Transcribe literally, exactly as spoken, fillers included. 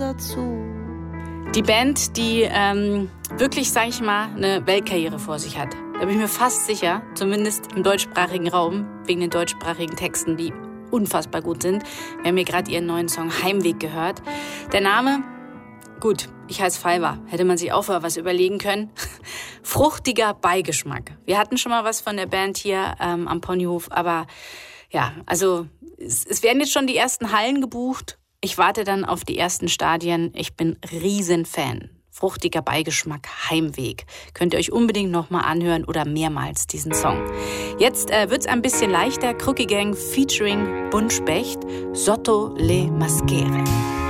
dazu. Die Band, die ähm, wirklich, sag ich mal, eine Weltkarriere vor sich hat. Da bin ich mir fast sicher, zumindest im deutschsprachigen Raum, wegen den deutschsprachigen Texten, die unfassbar gut sind. Wir haben hier gerade ihren neuen Song Heimweg gehört. Der Name, gut, ich heiße Fiverr, hätte man sich auch was überlegen können. Fruchtiger Beigeschmack. Wir hatten schon mal was von der Band hier ähm, am Ponyhof, aber ja, also es, es werden jetzt schon die ersten Hallen gebucht. Ich warte dann auf die ersten Stadien. Ich bin Riesenfan. Fruchtiger Beigeschmack, Heimweg. Könnt ihr euch unbedingt nochmal anhören oder mehrmals diesen Song. Jetzt äh, wird's ein bisschen leichter. Crookie Gang featuring Buntspecht, Sotto le Maschere.